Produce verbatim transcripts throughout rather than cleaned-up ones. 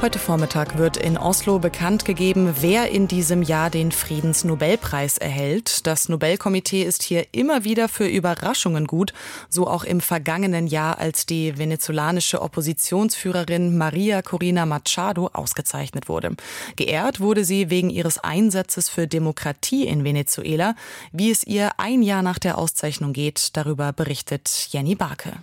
Heute Vormittag wird in Oslo bekannt gegeben, wer in diesem Jahr den Friedensnobelpreis erhält. Das Nobelkomitee ist hier immer wieder für Überraschungen gut, so auch im vergangenen Jahr, als die venezolanische Oppositionsführerin Maria Corina Machado ausgezeichnet wurde. Geehrt wurde sie wegen ihres Einsatzes für Demokratie in Venezuela. Wie es ihr ein Jahr nach der Auszeichnung geht, darüber berichtet Jenny Barke.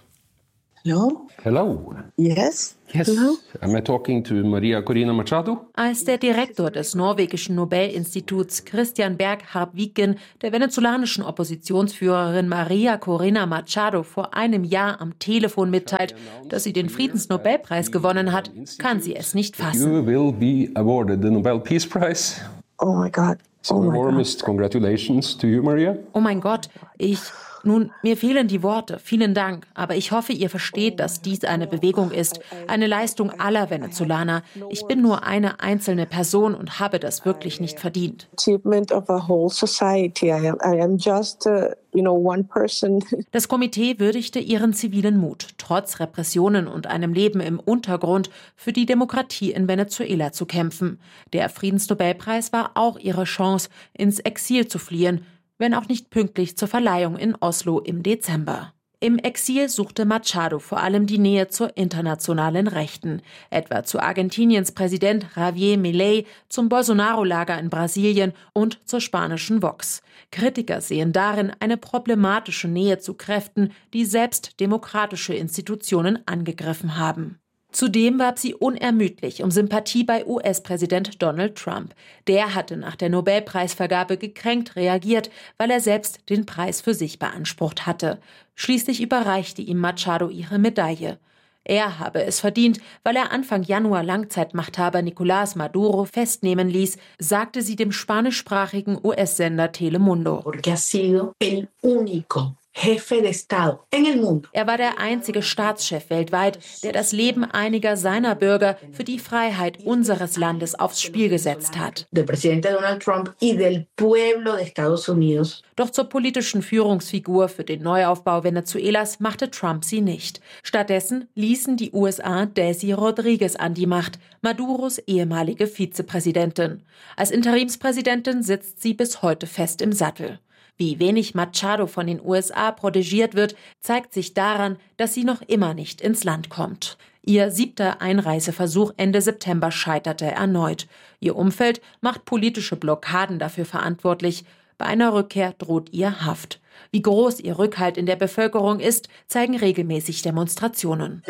Hello? Hello. Yes? Yes. Hello? Am I talking to Maria Corina Machado? Als der Direktor des norwegischen Nobelinstituts Christian Berg Harpviken der venezolanischen Oppositionsführerin Maria Corina Machado vor einem Jahr am Telefon mitteilt, dass sie den Friedensnobelpreis gewonnen hat, kann sie es nicht fassen. You will be awarded the Nobel Peace Prize. Oh my God. So Oh my warmest God. congratulations to you, Maria. Oh mein Gott, ich... Nun, mir fehlen die Worte. Vielen Dank. Aber ich hoffe, ihr versteht, dass dies eine Bewegung ist. Eine Leistung aller Venezolaner. Ich bin nur eine einzelne Person und habe das wirklich nicht verdient. Achievement of a whole society. I am, I am just, uh, you know, one person. Das Komitee würdigte ihren zivilen Mut, trotz Repressionen und einem Leben im Untergrund für die Demokratie in Venezuela zu kämpfen. Der Friedensnobelpreis war auch ihre Chance, ins Exil zu fliehen, wenn auch nicht pünktlich zur Verleihung in Oslo im Dezember. Im Exil suchte Machado vor allem die Nähe zur internationalen Rechten, etwa zu Argentiniens Präsident Javier Milei, zum Bolsonaro-Lager in Brasilien und zur spanischen Vox. Kritiker sehen darin eine problematische Nähe zu Kräften, die selbst demokratische Institutionen angegriffen haben. Zudem warb sie unermüdlich um Sympathie bei U S-Präsident Donald Trump. Der hatte nach der Nobelpreisvergabe gekränkt reagiert, weil er selbst den Preis für sich beansprucht hatte. Schließlich überreichte ihm Machado ihre Medaille. Er habe es verdient, weil er Anfang Januar Langzeitmachthaber Nicolás Maduro festnehmen ließ, sagte sie dem spanischsprachigen U S-Sender Telemundo. Porque ha sido el único Jefe de Estado en el mundo. Er war der einzige Staatschef weltweit, der das Leben einiger seiner Bürger für die Freiheit unseres Landes aufs Spiel gesetzt hat. Del presidente Donald Trump y del pueblo de Estados Unidos. Doch zur politischen Führungsfigur für den Neuaufbau Venezuelas machte Trump sie nicht. Stattdessen ließen die U S A Desi Rodríguez an die Macht, Maduros ehemalige Vizepräsidentin. Als Interimspräsidentin sitzt sie bis heute fest im Sattel. Wie wenig Machado von den U S A protegiert wird, zeigt sich daran, dass sie noch immer nicht ins Land kommt. Ihr siebter Einreiseversuch Ende September scheiterte erneut. Ihr Umfeld macht politische Blockaden dafür verantwortlich. Bei einer Rückkehr droht ihr Haft. Wie groß ihr Rückhalt in der Bevölkerung ist, zeigen regelmäßig Demonstrationen.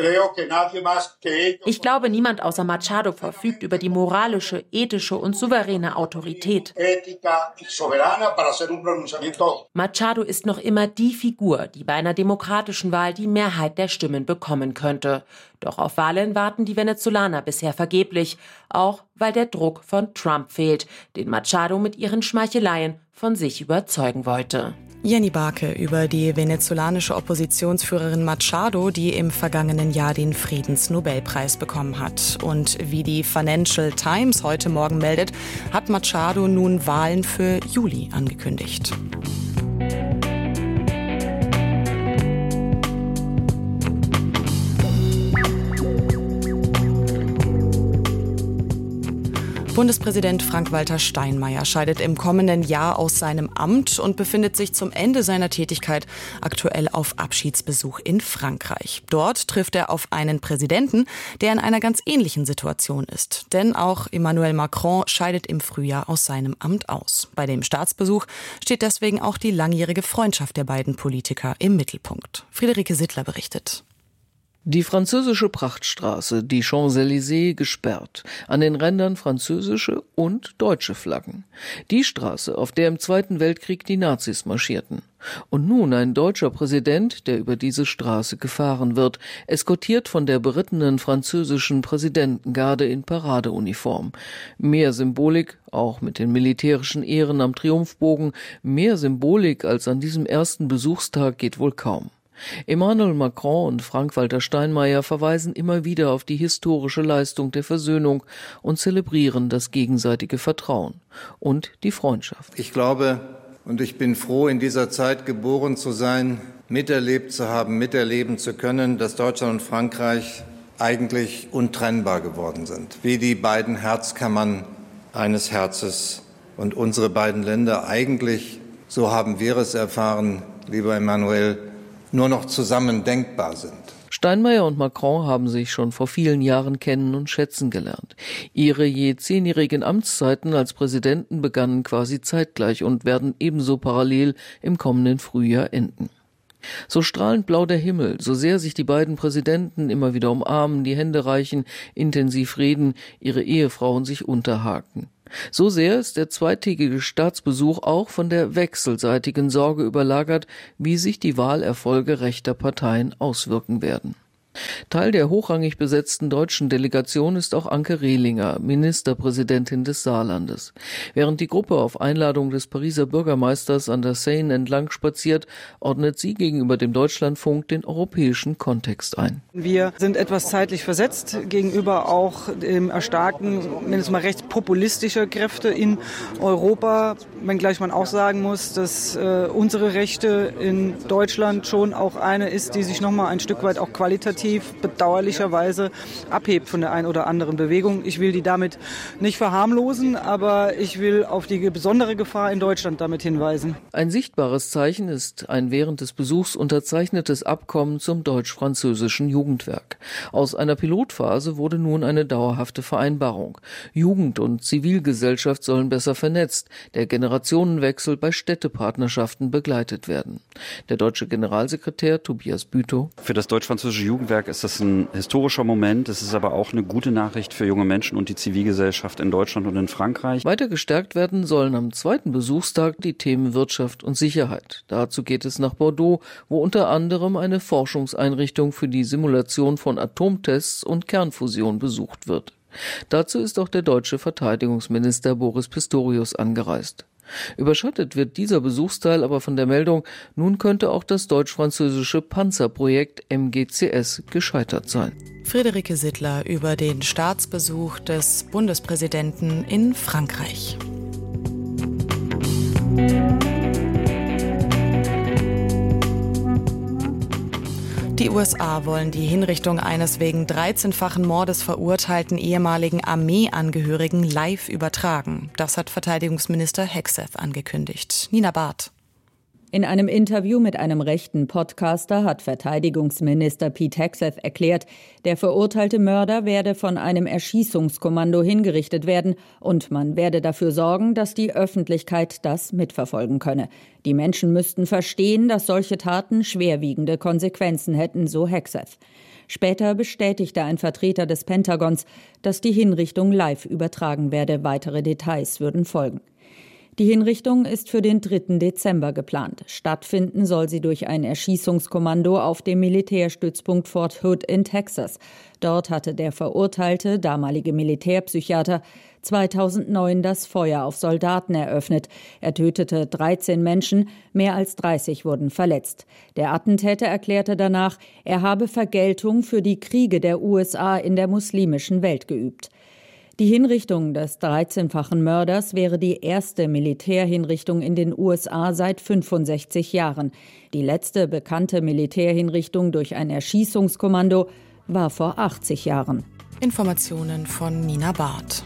Ich glaube, niemand außer Machado verfügt über die moralische, ethische und souveräne Autorität. Machado ist noch immer die Figur, die bei einer demokratischen Wahl die Mehrheit der Stimmen bekommen könnte. Doch auf Wahlen warten die Venezolaner bisher vergeblich, auch weil der Druck von Trump fehlt, den Machado mit ihren Schmeicheleien von sich überzeugen wollte. Jenny Barke über die venezolanische Oppositionsführerin Machado, die im vergangenen Jahr den Friedensnobelpreis bekommen hat. Und wie die Financial Times heute Morgen meldet, hat Machado nun Wahlen für Juli angekündigt. Bundespräsident Frank-Walter Steinmeier scheidet im kommenden Jahr aus seinem Amt und befindet sich zum Ende seiner Tätigkeit aktuell auf Abschiedsbesuch in Frankreich. Dort trifft er auf einen Präsidenten, der in einer ganz ähnlichen Situation ist. Denn auch Emmanuel Macron scheidet im Frühjahr aus seinem Amt aus. Bei dem Staatsbesuch steht deswegen auch die langjährige Freundschaft der beiden Politiker im Mittelpunkt. Friederike Sittler berichtet. Die französische Prachtstraße, die Champs-Élysées, gesperrt. An den Rändern französische und deutsche Flaggen. Die Straße, auf der im Zweiten Weltkrieg die Nazis marschierten. Und nun ein deutscher Präsident, der über diese Straße gefahren wird, eskortiert von der berittenen französischen Präsidentengarde in Paradeuniform. Mehr Symbolik, auch mit den militärischen Ehren am Triumphbogen, mehr Symbolik als an diesem ersten Besuchstag geht wohl kaum. Emmanuel Macron und Frank-Walter Steinmeier verweisen immer wieder auf die historische Leistung der Versöhnung und zelebrieren das gegenseitige Vertrauen und die Freundschaft. Ich glaube und ich bin froh, in dieser Zeit geboren zu sein, miterlebt zu haben, miterleben zu können, dass Deutschland und Frankreich eigentlich untrennbar geworden sind, wie die beiden Herzkammern eines Herzes und unsere beiden Länder eigentlich, so haben wir es erfahren, lieber Emmanuel, nur noch zusammen denkbar sind. Steinmeier und Macron haben sich schon vor vielen Jahren kennen und schätzen gelernt. Ihre je zehnjährigen Amtszeiten als Präsidenten begannen quasi zeitgleich und werden ebenso parallel im kommenden Frühjahr enden. So strahlend blau der Himmel, so sehr sich die beiden Präsidenten immer wieder umarmen, die Hände reichen, intensiv reden, ihre Ehefrauen sich unterhaken. So sehr ist der zweitägige Staatsbesuch auch von der wechselseitigen Sorge überlagert, wie sich die Wahlerfolge rechter Parteien auswirken werden. Teil der hochrangig besetzten deutschen Delegation ist auch Anke Rehlinger, Ministerpräsidentin des Saarlandes. Während die Gruppe auf Einladung des Pariser Bürgermeisters an der Seine entlang spaziert, ordnet sie gegenüber dem Deutschlandfunk den europäischen Kontext ein. Wir sind etwas zeitlich versetzt gegenüber auch dem Erstarken, mindestens mal rechtspopulistischer Kräfte in Europa, wenngleich man auch sagen muss, dass äh, unsere Rechte in Deutschland schon auch eine ist, die sich noch mal ein Stück weit auch qualitativ bedauerlicherweise abhebt von der einen oder anderen Bewegung. Ich will die damit nicht verharmlosen, aber ich will auf die besondere Gefahr in Deutschland damit hinweisen. Ein sichtbares Zeichen ist ein während des Besuchs unterzeichnetes Abkommen zum deutsch-französischen Jugendwerk. Aus einer Pilotphase wurde nun eine dauerhafte Vereinbarung. Jugend und Zivilgesellschaft sollen besser vernetzt, der Generationenwechsel bei Städtepartnerschaften begleitet werden. Der deutsche Generalsekretär Tobias Bütow: Für das deutsch-französische Jugendwerk ist das ein historischer Moment. Es ist aber auch eine gute Nachricht für junge Menschen und die Zivilgesellschaft in Deutschland und in Frankreich. Weiter gestärkt werden sollen am zweiten Besuchstag die Themen Wirtschaft und Sicherheit. Dazu geht es nach Bordeaux, wo unter anderem eine Forschungseinrichtung für die Simulation von Atomtests und Kernfusion besucht wird. Dazu ist auch der deutsche Verteidigungsminister Boris Pistorius angereist. Überschattet wird dieser Besuchsteil aber von der Meldung, nun könnte auch das deutsch-französische Panzerprojekt M G C S gescheitert sein. Friederike Sittler über den Staatsbesuch des Bundespräsidenten in Frankreich. Die U S A wollen die Hinrichtung eines wegen dreizehnfachen Mordes verurteilten ehemaligen Armeeangehörigen live übertragen. Das hat Verteidigungsminister Hegseth angekündigt. Nina Barth. In einem Interview mit einem rechten Podcaster hat Verteidigungsminister Pete Hegseth erklärt, der verurteilte Mörder werde von einem Erschießungskommando hingerichtet werden und man werde dafür sorgen, dass die Öffentlichkeit das mitverfolgen könne. Die Menschen müssten verstehen, dass solche Taten schwerwiegende Konsequenzen hätten, so Hegseth. Später bestätigte ein Vertreter des Pentagons, dass die Hinrichtung live übertragen werde. Weitere Details würden folgen. Die Hinrichtung ist für den dritten Dezember geplant. Stattfinden soll sie durch ein Erschießungskommando auf dem Militärstützpunkt Fort Hood in Texas. Dort hatte der verurteilte, damalige Militärpsychiater, zweitausendneun das Feuer auf Soldaten eröffnet. Er tötete dreizehn Menschen, mehr als dreißig wurden verletzt. Der Attentäter erklärte danach, er habe Vergeltung für die Kriege der U S A in der muslimischen Welt geübt. Die Hinrichtung des dreizehnfachen Mörders wäre die erste Militärhinrichtung in den U S A seit fünfundsechzig Jahren. Die letzte bekannte Militärhinrichtung durch ein Erschießungskommando war vor achtzig Jahren. Informationen von Nina Barth.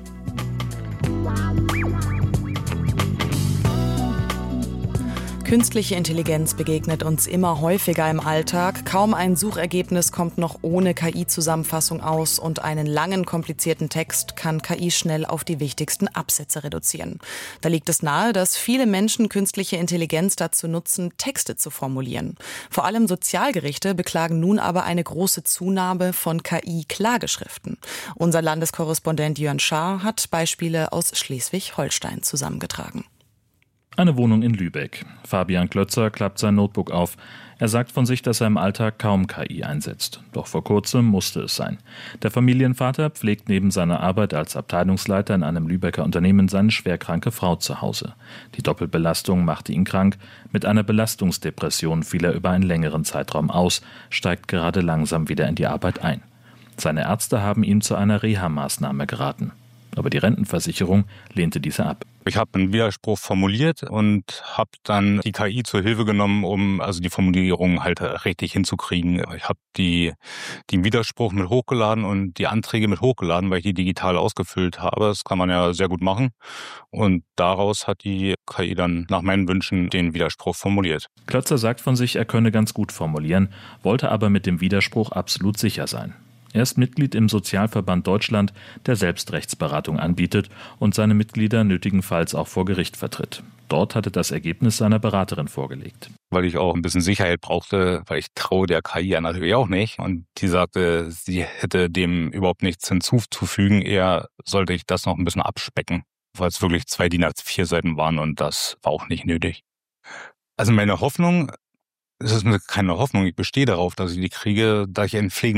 Künstliche Intelligenz begegnet uns immer häufiger im Alltag. Kaum ein Suchergebnis kommt noch ohne K I-Zusammenfassung aus und einen langen, komplizierten Text kann K I schnell auf die wichtigsten Absätze reduzieren. Da liegt es nahe, dass viele Menschen künstliche Intelligenz dazu nutzen, Texte zu formulieren. Vor allem Sozialgerichte beklagen nun aber eine große Zunahme von K I-Klageschriften. Unser Landeskorrespondent Jörn Schaar hat Beispiele aus Schleswig-Holstein zusammengetragen. Eine Wohnung in Lübeck. Fabian Klötzer klappt sein Notebook auf. Er sagt von sich, dass er im Alltag kaum K I einsetzt. Doch vor kurzem musste es sein. Der Familienvater pflegt neben seiner Arbeit als Abteilungsleiter in einem Lübecker Unternehmen seine schwerkranke Frau zu Hause. Die Doppelbelastung machte ihn krank. Mit einer Belastungsdepression fiel er über einen längeren Zeitraum aus, steigt gerade langsam wieder in die Arbeit ein. Seine Ärzte haben ihm zu einer Reha-Maßnahme geraten. Aber die Rentenversicherung lehnte diese ab. Ich habe einen Widerspruch formuliert und habe dann die K I zur Hilfe genommen, um also die Formulierung halt richtig hinzukriegen. Ich habe die den Widerspruch mit hochgeladen und die Anträge mit hochgeladen, weil ich die digital ausgefüllt habe. Das kann man ja sehr gut machen. Und daraus hat die K I dann nach meinen Wünschen den Widerspruch formuliert. Klötzer sagt von sich, er könne ganz gut formulieren, wollte aber mit dem Widerspruch absolut sicher sein. Er ist Mitglied im Sozialverband Deutschland, der Selbstrechtsberatung anbietet und seine Mitglieder nötigenfalls auch vor Gericht vertritt. Dort hatte das Ergebnis seiner Beraterin vorgelegt. Weil ich auch ein bisschen Sicherheit brauchte, weil ich traue der K I ja natürlich auch nicht. Und die sagte, sie hätte dem überhaupt nichts hinzuzufügen, eher sollte ich das noch ein bisschen abspecken, weil es wirklich zwei D I N A vier Seiten waren und das war auch nicht nötig. Also meine Hoffnung, es ist keine Hoffnung, ich bestehe darauf, dass ich die kriege, da ich ein pflegender